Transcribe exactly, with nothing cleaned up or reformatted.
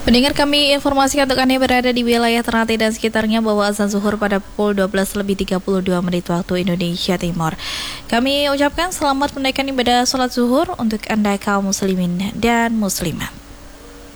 Pendengar, kami informasikan untuk Anda berada di wilayah Ternate dan sekitarnya bahwa azan zuhur pada pukul dua belas lebih tiga puluh dua menit waktu Indonesia Timur. Kami ucapkan selamat menunaikan ibadah sholat zuhur untuk Anda kaum muslimin dan muslimat.